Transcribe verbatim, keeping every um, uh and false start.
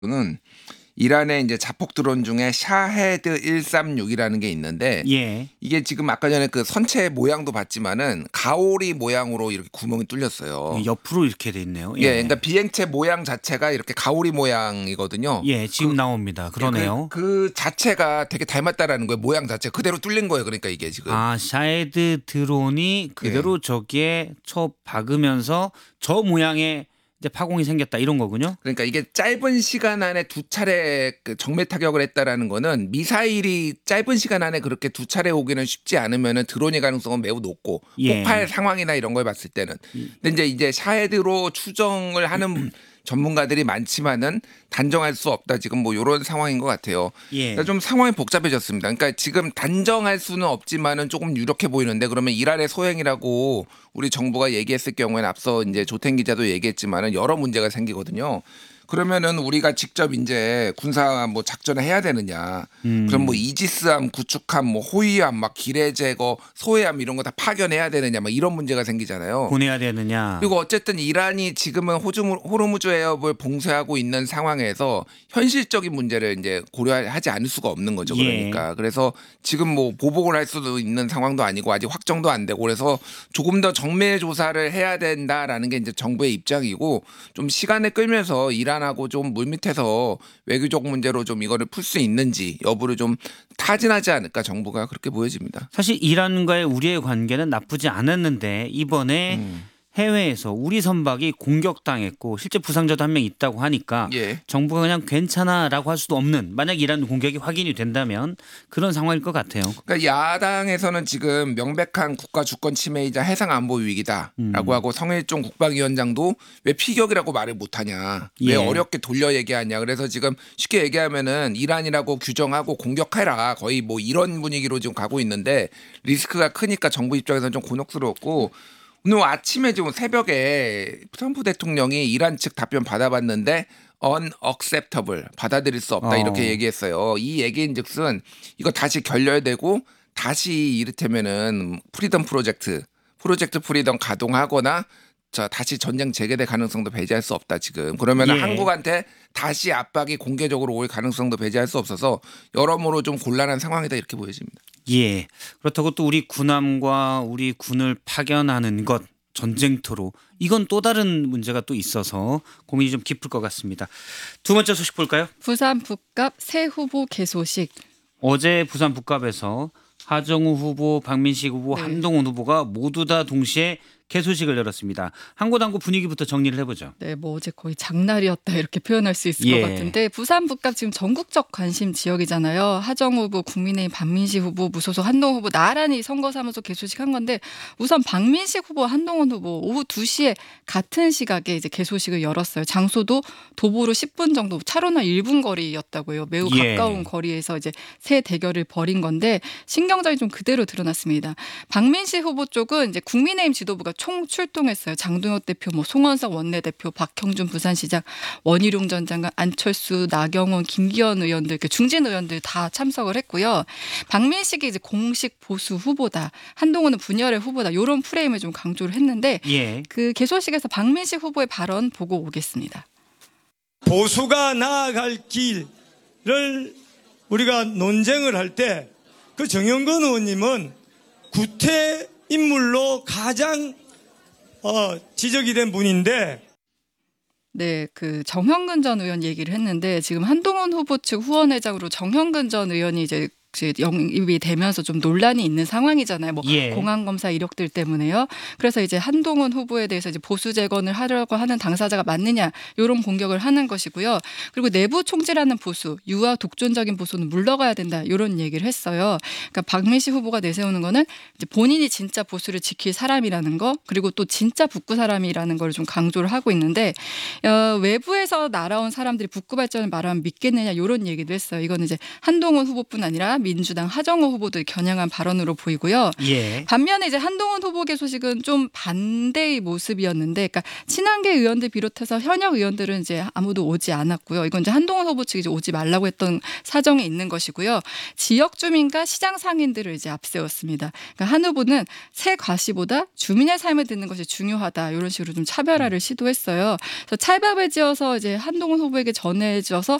는 이란의 이제 자폭 드론 중에 샤헤드 일삼육이라는 게 있는데 예. 이게 지금 아까 전에 그 선체 모양도 봤지만은 가오리 모양으로 이렇게 구멍이 뚫렸어요. 옆으로 이렇게 돼 있네요. 예, 그러니까 비행체 모양 자체가 이렇게 가오리 모양이거든요. 예, 지금 그, 나옵니다. 그러네요. 그, 그 자체가 되게 닮았다라는 거예요. 모양 자체 그대로 뚫린 거예요. 그러니까 이게 지금. 아, 샤헤드 드론이 그대로 예. 저기에 쳐 박으면서 저 모양의 이제 파공이 생겼다 이런 거군요. 그러니까 이게 짧은 시간 안에 두 차례 그 정밀 타격을 했다라는 거는 미사일이 짧은 시간 안에 그렇게 두 차례 오기는 쉽지 않으면은 드론의 가능성은 매우 높고 예. 폭발 상황이나 이런 걸 봤을 때는. 근데 이제 이제 샤헤드로 추정을 하는 전문가들이 많지만은 단정할 수 없다 지금 뭐 이런 상황인 것 같아요. 예. 그러니까 좀 상황이 복잡해졌습니다. 그러니까 지금 단정할 수는 없지만은 조금 유력해 보이는데 그러면 이란의 소행이라고 우리 정부가 얘기했을 경우에는 앞서 이제 조탱 기자도 얘기했지만은 여러 문제가 생기거든요. 그러면은 우리가 직접 이제 군사 뭐 작전을 해야 되느냐? 음. 그럼 뭐 이지스함, 구축함, 뭐 호위함, 막 기뢰 제거, 소해함 이런 거 다 파견해야 되느냐? 막 이런 문제가 생기잖아요. 보내야 되느냐. 그리고 어쨌든 이란이 지금은 호주무, 호르무즈 해협을 봉쇄하고 있는 상황에서 현실적인 문제를 이제 고려하지 않을 수가 없는 거죠. 그러니까 예. 그래서 지금 뭐 보복을 할 수도 있는 상황도 아니고 아직 확정도 안 되고 그래서 조금 더 정밀 조사를 해야 된다라는 게 이제 정부의 입장이고 좀 시간을 끌면서 이란하고 좀 물밑에서 외교적 문제로 좀 이거를 풀 수 있는지 여부를 좀 타진하지 않을까 정부가 그렇게 보여집니다. 사실 이란과의 우리의 관계는 나쁘지 않았는데 이번에 음. 해외에서 우리 선박이 공격당했고 실제 부상자도 한 명 있다고 하니까 예. 정부가 그냥 괜찮아라고 할 수도 없는 만약 이란 공격이 확인이 된다면 그런 상황일 것 같아요. 그러니까 야당에서는 지금 명백한 국가 주권 침해이자 해상 안보 위기다라고 음. 하고 성일종 국방위원장도 왜 피격이라고 말을 못하냐, 왜 예. 어렵게 돌려 얘기하냐. 그래서 지금 쉽게 얘기하면은 이란이라고 규정하고 공격해라 거의 뭐 이런 분위기로 지금 가고 있는데 리스크가 크니까 정부 입장에서는 좀 곤혹스럽고. 오늘 아침에 지금 새벽에 트럼프 대통령이 이란 측 답변 받아봤는데 unacceptable 받아들일 수 없다 어. 이렇게 얘기했어요. 이 얘기인즉슨 이거 다시 결렬되고 다시 이를테면은 프리덤 프로젝트 프로젝트 프리덤 가동하거나 자 다시 전쟁 재개될 가능성도 배제할 수 없다 지금. 그러면은 예. 한국한테 다시 압박이 공개적으로 올 가능성도 배제할 수 없어서 여러모로 좀 곤란한 상황이다 이렇게 보여집니다. 예. 그렇다고 또 우리 군함과 우리 군을 파견하는 것 전쟁터로 이건 또 다른 문제가 또 있어서 고민이 좀 깊을 것 같습니다. 두 번째 소식 볼까요? 부산 북갑 새 후보 개소식. 어제 부산 북갑에서 하정우 후보, 박민식 후보, 네. 한동훈 후보가 모두 다 동시에 개소식을 열었습니다. 한 곳 한 곳 분위기부터 정리를 해보죠. 네, 뭐 어제 거의 장날이었다 이렇게 표현할 수 있을 예. 것 같은데 부산 북갑 지금 전국적 관심 지역이잖아요. 하정우 후보, 국민의힘 박민식 후보, 무소속 한동훈 후보 나란히 선거사무소 개소식한 건데 우선 박민식 후보, 한동훈 후보 오후 두 시에 같은 시각에 이제 개소식을 열었어요. 장소도 도보로 십 분 정도 차로는 일 분 거리였다고요. 매우 예. 가까운 거리에서 이제 새 대결을 벌인 건데 신경전이 좀 그대로 드러났습니다. 박민식 후보 쪽은 이제 국민의힘 지도부가 총 출동했어요. 장동혁 대표, 뭐 송원석 원내대표, 박형준 부산시장, 원희룡 전 장관, 안철수, 나경원, 김기현 의원들, 그 중진 의원들 다 참석을 했고요. 박민식이 이제 공식 보수 후보다, 한동훈은 분열의 후보다 이런 프레임을 좀 강조를 했는데 예. 그 개소식에서 박민식 후보의 발언 보고 오겠습니다. 보수가 나아갈 길을 우리가 논쟁을 할 때 그 정영근 의원님은 구태 인물로 가장 어, 지적이 된 분인데 네, 그 정형근 전 의원 얘기를 했는데 지금 한동훈 후보 측 후원회장으로 정형근 전 의원이 이제 영입이 되면서 좀 논란이 있는 상황이잖아요. 뭐 예. 공안검사 이력들 때문에요. 그래서 이제 한동훈 후보에 대해서 이제 보수 재건을 하려고 하는 당사자가 맞느냐 이런 공격을 하는 것이고요. 그리고 내부 총질하는 보수, 유아 독존적인 보수는 물러가야 된다 이런 얘기를 했어요. 그러니까 박민식 후보가 내세우는 거는 이제 본인이 진짜 보수를 지킬 사람이라는 거, 그리고 또 진짜 북구 사람이라는 걸 좀 강조를 하고 있는데 어, 외부에서 날아온 사람들이 북구 발전을 말하면 믿겠느냐 이런 얘기도 했어요. 이거는 이제 한동훈 후보뿐 아니라 민주당 하정우 후보도 겨냥한 발언으로 보이고요. 예. 반면에 이제 한동훈 후보의 소식은 좀 반대의 모습이었는데, 그러니까 친한계 의원들 비롯해서 현역 의원들은 이제 아무도 오지 않았고요. 이건 이제 한동훈 후보 측이 이제 오지 말라고 했던 사정이 있는 것이고요. 지역 주민과 시장 상인들을 이제 앞세웠습니다. 그러니까 한 후보는 새 과시보다 주민의 삶을 듣는 것이 중요하다, 이런 식으로 좀 차별화를 시도했어요. 그래서 찰밥을 지어서 이제 한동훈 후보에게 전해져서